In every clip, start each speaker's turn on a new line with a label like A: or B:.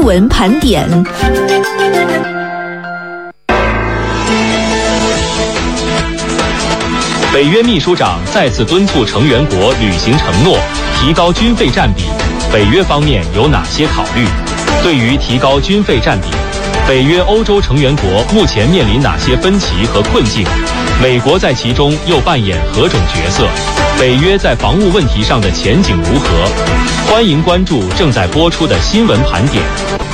A: 新闻盘点。
B: 北约秘书长再次敦促成员国履行承诺，提高军费占比。北约方面有哪些考虑？对于提高军费占比，北约欧洲成员国目前面临哪些分歧和困境？美国在其中又扮演何种角色？北约在防务问题上的前景如何？欢迎关注正在播出的新闻盘点。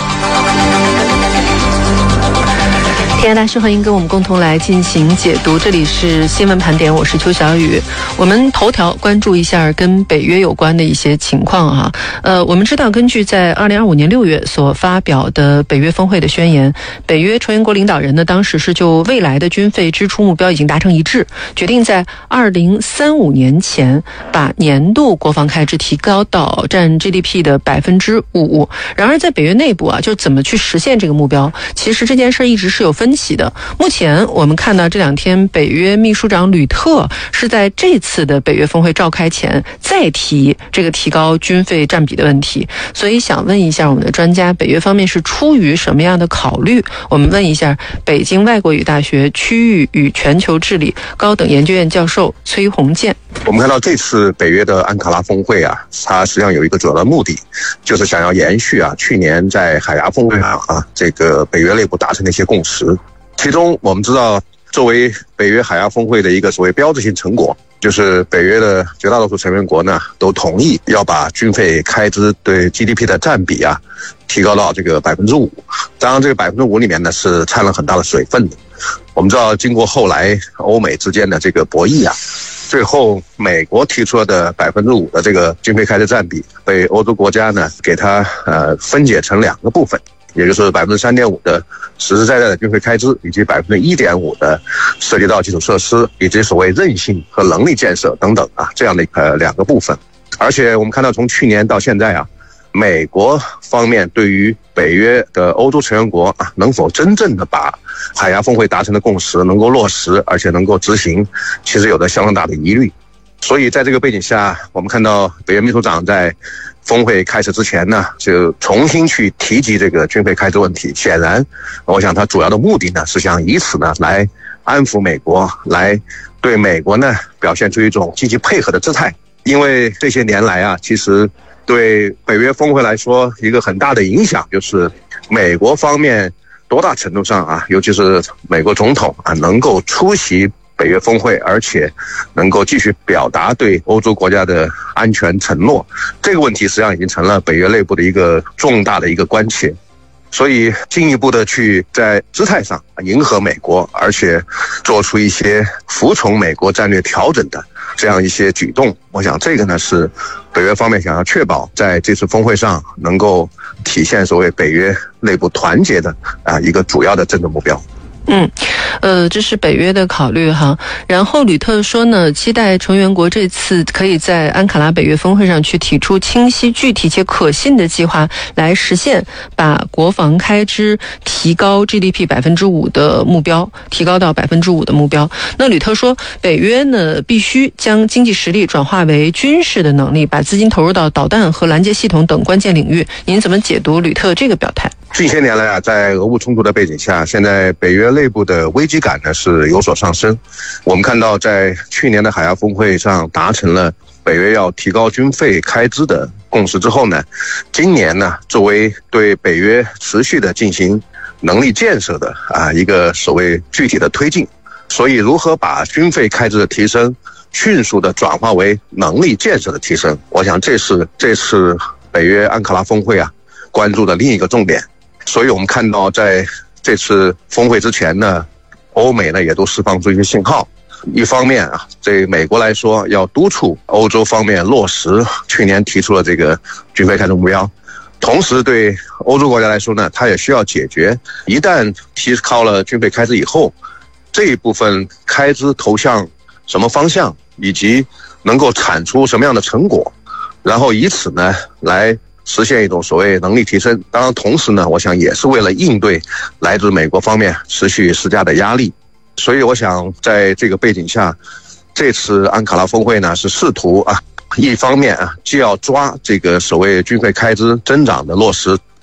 C: 天涯大师，欢迎跟我们共同来进行解读。这里是新闻盘点，我是邱小雨。我们头条关注一下跟北约有关的一些情况啊。我们知道，根据在2025年6月所发表的北约峰会的宣言，北约成员国领导人呢，当时是就未来的军费支出目标已经达成一致，决定在2035年前把年度国防开支提高到占 GDP 的5%。然而，在北约内部啊，就怎么去实现这个目标，其实这件事一直是有分歧的。目前我们看到这两天北约秘书长吕特是在这次的北约峰会召开前再提这个提高军费占比的问题，所以想问一下我们的专家，北约方面是出于什么样的考虑？我们问一下北京外国语大学区域与全球治理高等研究院教授崔洪建。
D: 我们看到这次北约的安卡拉峰会啊，它实际上有一个主要的目的，就是想要延续去年在海牙峰会上这个北约内部达成的一些共识。其中我们知道，作为北约海牙峰会的一个所谓标志性成果，就是北约的绝大多数成员国呢都同意要把军费开支对 GDP 的占比提高到这个5%。当然这个5%里面呢是掺了很大的水分的。我们知道经过后来欧美之间的这个博弈最后美国提出的5%的这个军费开支占比被欧洲国家呢给它分解成2个部分，也就是 3.5% 的实实在在的军费开支，以及 1.5% 的涉及到基础设施以及所谓韧性和能力建设等等这样的2个部分。而且我们看到从去年到现在美国方面对于北约的欧洲成员国能否真正的把海牙峰会达成的共识能够落实，而且能够执行，其实有着相当大的疑虑。所以在这个背景下，我们看到北约秘书长在峰会开始之前呢，就重新去提及这个军费开支问题。显然，我想他主要的目的呢，是想以此呢来安抚美国，来对美国呢表现出一种积极配合的姿态。因为这些年来其实对北约峰会来说，一个很大的影响就是美国方面多大程度上尤其是美国总统能够出席北约峰会，而且能够继续表达对欧洲国家的安全承诺，这个问题实际上已经成了北约内部的一个重大的一个关切。所以进一步的去在姿态上迎合美国，而且做出一些服从美国战略调整的这样一些举动，我想这个呢是北约方面想要确保在这次峰会上能够体现所谓北约内部团结的一个主要的政治目标。
C: 这是北约的考虑哈。然后吕特说呢，期待成员国这次可以在安卡拉北约峰会上去提出清晰、具体且可信的计划，来实现把国防开支提高 GDP 5%的目标，提高到5%的目标。那吕特说，北约呢必须将经济实力转化为军事的能力，把资金投入到导弹和拦截系统等关键领域。您怎么解读吕特这个表态？
D: 近些年来在俄乌冲突的背景下，现在北约内部的危机感呢是有所上升。我们看到在去年的海牙峰会上达成了北约要提高军费开支的共识之后呢，今年呢作为对北约持续的进行能力建设的一个所谓具体的推进，所以如何把军费开支的提升迅速的转化为能力建设的提升，我想这是这次北约安卡拉峰会关注的另一个重点。所以我们看到在这次峰会之前呢，欧美呢也都释放出一些信号。一方面对美国来说要督促欧洲方面落实去年提出了这个军费开支目标，同时对欧洲国家来说呢，它也需要解决一旦提高了军费开支以后，这一部分开支投向什么方向，以及能够产出什么样的成果，然后以此呢来实现一种所谓能力提升。当然同时呢，我想也是为了应对来自美国方面持续施加的压力。所以我想在这个背景下，这次安卡拉峰会呢是试图一方面既要抓这个所谓军费开支增长的落实，